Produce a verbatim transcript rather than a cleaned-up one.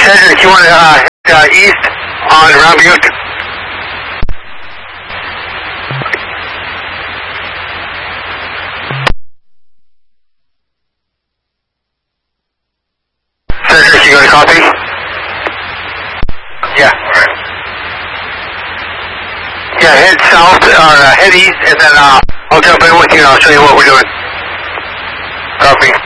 Cedric, you want to uh, uh, east on Round Butte? Cedric, you going to copy? Yeah. Yeah, head south, or uh, head east, and then uh, I'll jump in with you and I'll show you what we're doing. Copy.